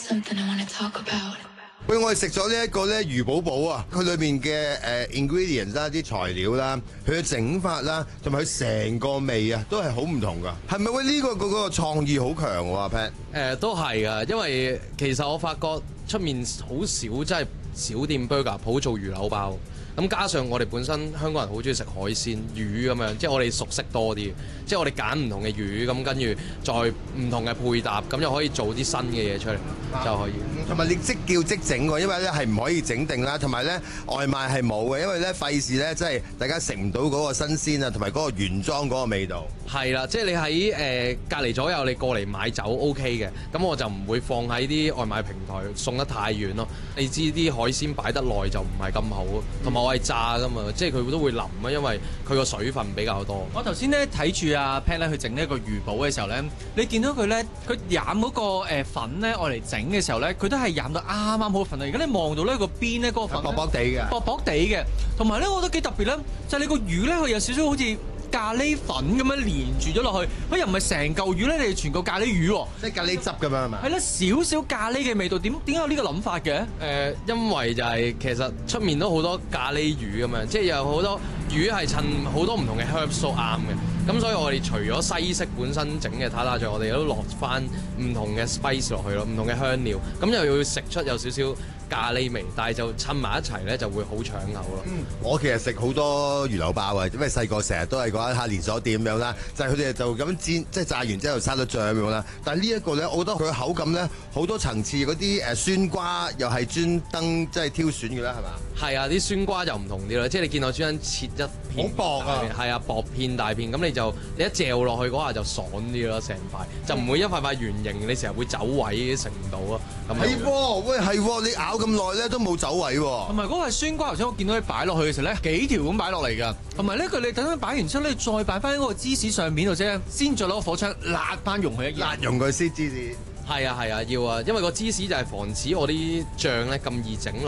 喂，我哋食咗呢一個咧魚寶寶啊，佢裏面嘅ingredients 啦、啲材料啦、佢嘅整法啦，同埋佢成個味啊，都係好唔同噶。係咪喂呢個嗰個創意好強喎，Pat？ 都係噶，因為其實我發覺出面好少真係小店 burger 鋪做魚柳包。咁加上我哋本身香港人好中意食海鮮魚咁樣，即係我哋熟悉多啲，即係我哋揀唔同嘅魚，咁跟住再唔同嘅配搭，咁就可以做啲新嘅嘢出嚟就可以。 同埋你即叫即整喎，因為咧係唔可以整定啦，同埋咧外賣係冇嘅，因為咧費事咧即係大家食唔到嗰個新鮮啊，同埋嗰個原裝嗰個味道。 係啦，即係你喺隔離左右，你過嚟買酒 OK 嘅，咁我就唔會放喺啲外賣平台送得太遠咯。你知啲海鮮擺得耐就唔係咁好，同埋我係炸噶嘛，即係佢都會腍啊，因為佢個水分比較多。 我頭先咧睇住阿 Pat 咧去整呢一個魚寶嘅時候咧，你見到佢咧，佢染嗰個粉咧，愛嚟整嘅時候咧，佢都係染到啱啱好份啊！而家你望到呢個邊咧，嗰個粉薄薄地嘅， 薄薄地嘅，同埋咧，我覺得幾特別咧，就係你個魚咧，佢有少少好似咖喱粉咁樣連住咗落去，佢又唔係成嚿魚咧，你係全個咖喱魚喎， 即係咖喱汁咁樣係嘛？ 係啦，少少咖喱嘅味道，點解有呢個諗法嘅？ 因為就係其實出面都好多咖喱魚咁樣，即係有好多魚係襯好多唔同嘅 herbs 都啱嘅。咁所以我哋除咗西式本身整嘅塔塔醬，我哋都落翻唔同嘅 spice 落去咯，唔同嘅香料，咁又要食出有少少咖喱味，但係就襯埋一齊咧就會好搶口咯。 我其實食好多魚柳包啊，因為細個成日都係嗰一下連鎖店咁樣啦，就係佢哋就咁煎，即係炸完之後沙律醬咁樣啦。但係呢一個咧，我覺得佢嘅口感咧好多層次，嗰啲酸瓜又係專登即係挑選嘅啦，係嘛？ 係啊，啲酸瓜就唔同啲啦，即係你見我專登切一片好薄啊， 係啊，薄片大片，咁你一嚼落去嗰下就爽啲咯，成塊就唔會一塊塊圓形，你成日會走位食唔到咯。 係喎，喂係喎，你咬咁耐咧都冇走位喎。 同埋嗰個係酸瓜，頭先我見到你擺落去嘅時候咧，幾條咁擺落嚟㗎。同埋呢佢你等佢擺完之後咧，再擺翻喺嗰個芝士上面度啫，先再攞個火槍辣翻溶佢一嘢。 辣溶佢先芝士。 係啊，要啊，因為個芝士就係防止我啲醬咧咁易整